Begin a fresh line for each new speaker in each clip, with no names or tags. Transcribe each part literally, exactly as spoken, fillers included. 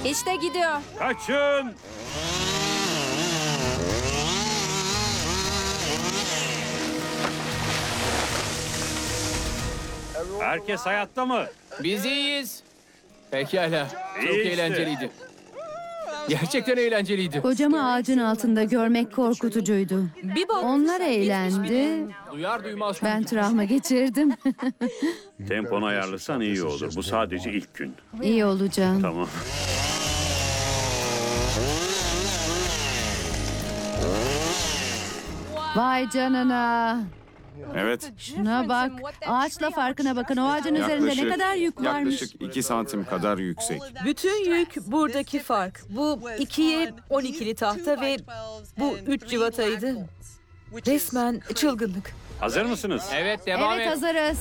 İşte gidiyor.
Kaçın! Herkes hayatta mı?
Biz iyiyiz. Pekala. Çok
İyi işte.
eğlenceliydi. Gerçekten eğlenceliydi.
Kocamı ağacın altında görmek korkutucuydu.
Bir bak.
Onlar eğlendi.
Duyar duymaz.
Ben travma geçirdim.
Temponu ayarlasan iyi olur. Bu sadece ilk gün.
İyi olacağım.
Tamam.
Vay canına.
Evet.
Şuna bak. Ağaçla farkına bakın. O ağacın üzerinde ne kadar yük varmış.
Yaklaşık iki santim kadar yüksek.
Bütün yük buradaki fark. Bu ikiye on ikili tahta ve bu üç civataydı. Resmen çılgınlık.
Hazır mısınız?
Evet, devam
Evet,
et.
hazırız.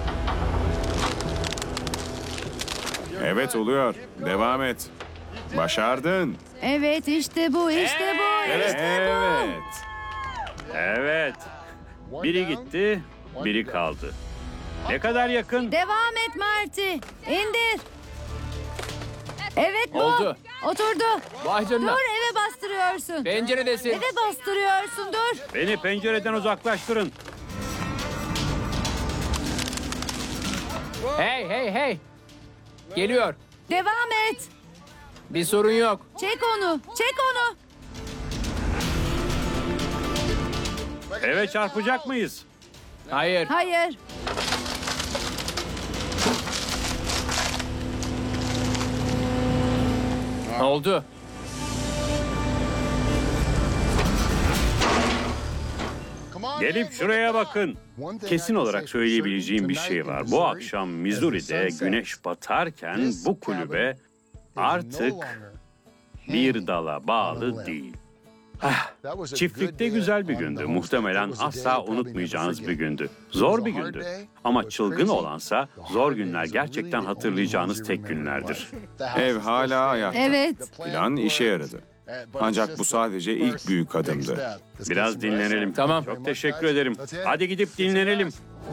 Evet oluyor. Devam et. Başardın.
Evet, işte bu, işte bu,
Evet.
işte bu.
Evet.
Evet. Biri gitti, biri kaldı. Ne kadar yakın?
Devam et Marty. İndir. Evet bu.
Oldu.
Oturdu.
Vay
Dur,
canına.
eve bastırıyorsun.
Penceredesin.
Eve bastırıyorsun, dur.
Beni pencereden uzaklaştırın.
Hey hey hey. Geliyor.
Devam et.
Bir sorun yok.
Çek onu, çek onu.
Eve çarpacak mıyız?
Hayır.
Hayır.
Oldu.
Gelip şuraya bakın. Kesin olarak söyleyebileceğim bir şey var. Bu akşam Missouri'de güneş batarken bu kulübe artık bir dala bağlı değil. Ah, çiftlikte güzel bir gündü. Muhtemelen asla unutmayacağınız bir gündü. Zor bir gündü. Ama çılgın olansa zor günler gerçekten hatırlayacağınız tek günlerdir.
Ev hala ayakta.
Evet.
Plan işe yaradı. Ancak bu sadece ilk büyük adımdı.
Biraz dinlenelim.
Tamam.
Çok teşekkür ederim. Hadi gidip dinlenelim.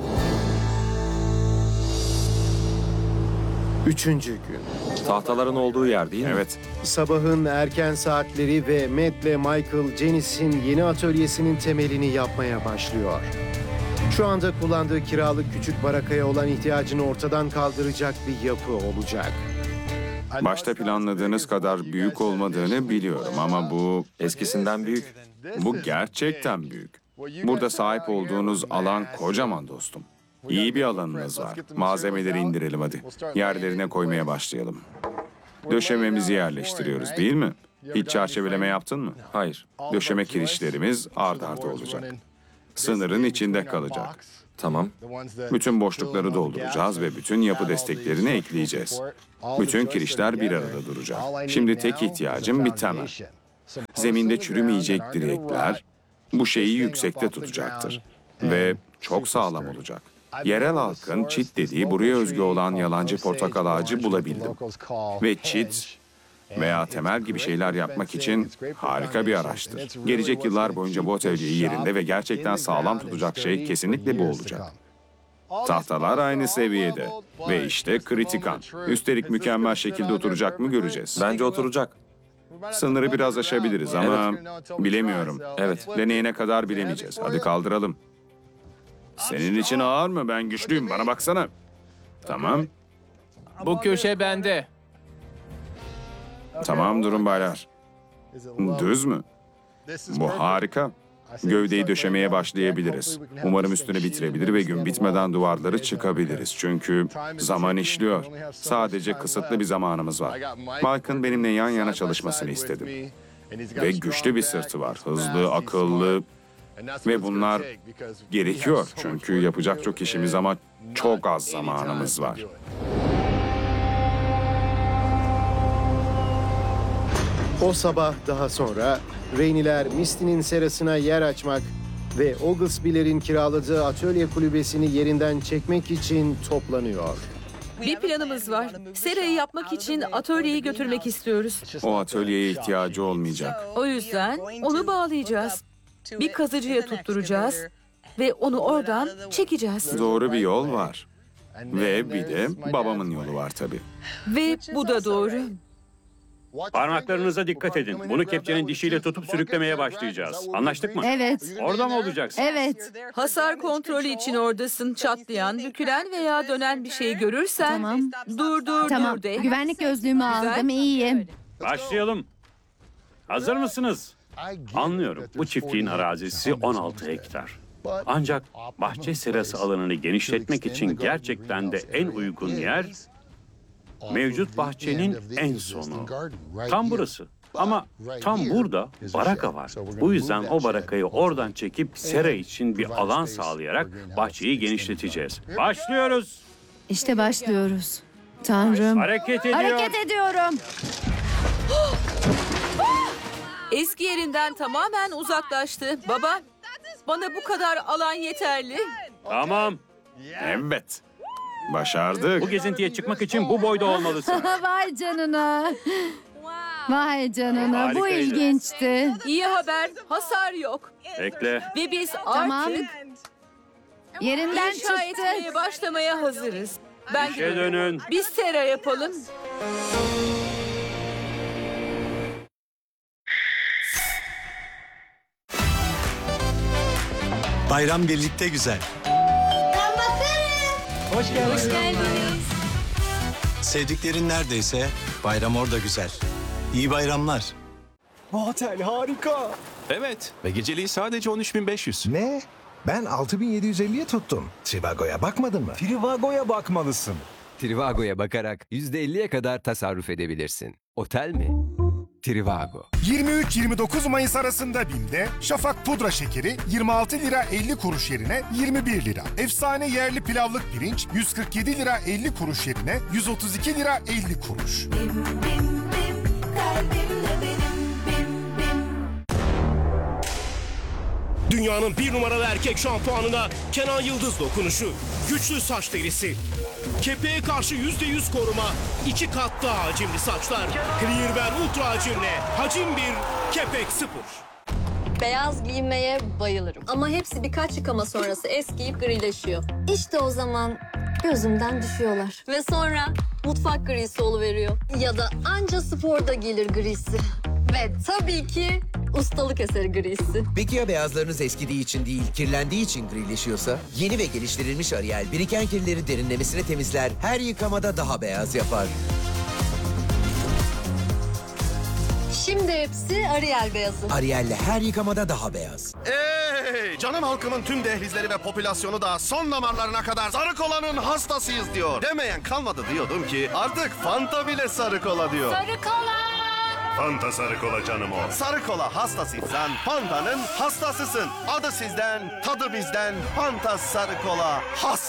Üçüncü gün.
Tahtaların olduğu yer değil mi?
Evet.
Sabahın erken saatleri ve Matt ile Michael, Janice'in yeni atölyesinin temelini yapmaya başlıyor. Şu anda kullandığı kiralık küçük barakaya olan ihtiyacını ortadan kaldıracak bir yapı olacak.
Başta planladığınız kadar büyük olmadığını biliyorum ama bu
Eskisinden büyük.
bu gerçekten büyük. Burada sahip olduğunuz alan kocaman dostum. İyi bir alanınız var. Malzemeleri indirelim hadi. Yerlerine koymaya başlayalım. Döşememizi yerleştiriyoruz değil mi? Hiç çerçeveleme yaptın mı?
Hayır.
Döşeme kirişlerimiz ard arda olacak. Sınırın içinde kalacak.
Tamam.
Bütün boşlukları dolduracağız ve bütün yapı desteklerini ekleyeceğiz. Bütün kirişler bir arada duracak. Şimdi tek ihtiyacım bir temel. Zeminde çürümeyecek direkler bu şeyi yüksekte tutacaktır. Ve çok sağlam olacak. Yerel halkın çit dediği buraya özgü olan yalancı portakal ağacı bulabildim. Ve çit veya temel gibi şeyler yapmak için harika bir araçtır. Gelecek yıllar boyunca bu atölyeyi yerinde ve gerçekten sağlam tutacak şey kesinlikle bu olacak. Tahtalar aynı seviyede ve işte kritik an. Üstelik mükemmel şekilde oturacak mı göreceğiz.
Bence oturacak.
Sınırı biraz aşabiliriz ama bilemiyorum.
Evet.
Deneyene kadar bilemeyeceğiz. Hadi kaldıralım. Senin için ağır mı? Ben güçlüyüm. Bana baksana. Tamam.
Bu köşe bende.
Tamam durun baylar. Düz mü? Bu harika. Gövdeyi döşemeye başlayabiliriz. Umarım üstünü bitirebilir ve gün bitmeden duvarları çıkabiliriz. Çünkü zaman işliyor. Sadece kısıtlı bir zamanımız var. Mike'ın benimle yan yana çalışmasını istedim. Ve güçlü bir sırtı var. Hızlı, akıllı ve bunlar gerekiyor. Çünkü yapacak çok işimiz ama çok az zamanımız var.
O sabah daha sonra Rainey'ler Misty'nin serasına yer açmak ve Oglesby'lerin kiraladığı atölye kulübesini yerinden çekmek için toplanıyor.
Bir planımız var. Serayı yapmak için atölyeyi götürmek istiyoruz.
O atölyeye ihtiyacı olmayacak.
O yüzden onu bağlayacağız. Bir kazıcıya tutturacağız ve onu oradan çekeceğiz.
Doğru bir yol var. Ve bir de babamın yolu var tabii.
Ve bu da doğru.
Parmaklarınıza dikkat edin. Bunu kepçenin dişiyle tutup sürüklemeye başlayacağız. Anlaştık mı?
Evet.
Orada mı olacaksın?
Evet.
Hasar kontrolü için oradasın. Çatlayan, bükülen veya dönen bir şey görürsen
Tamam.
dur dur
Tamam.
dur de.
Güvenlik gözlüğümü
Güzel.
aldım. İyiyim.
Başlayalım. Hazır mısınız? Anlıyorum. Bu çiftliğin arazisi on altı hektar. Ancak bahçe serası alanını genişletmek için gerçekten de en uygun yer mevcut bahçenin en sonu. Tam burası. Ama tam burada baraka var. Bu yüzden o barakayı oradan çekip sera için bir alan sağlayarak bahçeyi genişleteceğiz. Başlıyoruz.
İşte başlıyoruz. Tanrım.
Hareket ediyor.
Hareket ediyorum.
Eski yerinden tamamen uzaklaştı. Baba, bana bu kadar alan yeterli.
Tamam.
Evet. Başardık.
Bu gezintiye çıkmak için bu boyda olmalısın.
Vay canına. Vay canına. Bu
Harikaydı.
ilginçti.
İyi haber, hasar yok.
Bekle.
Ve biz
Tamam.
artık
Yerimden
inşa etmeye
çıktı.
başlamaya hazırız. Ben
İşe dönün.
Biz sera yapalım.
Bayram birlikte güzel.
Hoş geldiniz.
Sevdiklerin neredeyse bayram orada güzel. İyi bayramlar.
Bu otel harika.
Evet ve geceliği sadece on üç bin beş yüz.
Ne? Ben altı bin yedi yüz elliye tuttum. Trivago'ya bakmadın mı? Trivago'ya bakmalısın.
Trivago'ya bakarak yüzde elliye kadar tasarruf edebilirsin. Otel mi? Trivago.
yirmi üç yirmi dokuz Mayıs arasında BİM'de Şafak pudra şekeri yirmi altı lira elli kuruş yerine yirmi bir lira. Efsane yerli pilavlık pirinç yüz kırk yedi lira elli kuruş yerine yüz otuz iki lira elli kuruş.
Dünyanın bir numaralı erkek şampuanına Kenan Yıldız dokunuşu. Güçlü saç derisi. Kepeğe karşı yüzde yüz koruma. iki kat daha hacimli saçlar. Clearwear Ultra Hacimle. Hacim bir, kepek sıfır.
Beyaz giymeye bayılırım. Ama hepsi birkaç yıkama sonrası eskiyip grileşiyor. İşte o zaman gözümden düşüyorlar. Ve sonra mutfak grisi oluveriyor. Ya da anca sporda gelir grisi. Ve tabii ki ustalık eseri grisi.
Peki ya beyazlarınız eskidiği için değil, kirlendiği için grileşiyorsa? Yeni ve geliştirilmiş Ariel, biriken kirleri derinlemesine temizler, her yıkamada daha beyaz yapar.
Şimdi hepsi Ariel beyazı.
Ariel'le her yıkamada daha beyaz.
Hey, canım halkımın tüm dehlizleri ve popülasyonu da son damarlarına kadar sarı kolanın hastasıyız diyor. Demeyen kalmadı diyordum ki artık Fanta bile sarı kola diyor.
Sarı kola!
Fanta sarı kola canım o. Sarı kola hastasıysan Fanta'nın hastasısın. Adı sizden, tadı bizden. Fanta sarı kola has.